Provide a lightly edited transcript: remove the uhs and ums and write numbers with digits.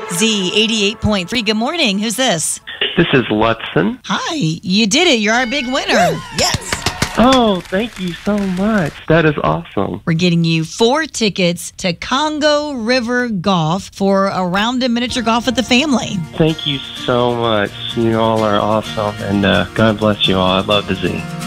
Z 88.3. Good morning. Who's this? This is Lutson. Hi. You did it. You're our big winner. Yes. Oh, thank you so much. That is awesome. We're getting you 4 tickets to Congo River Golf for a round of miniature golf with the family. Thank you so much. You all are awesome, and God bless you all. I love the Z.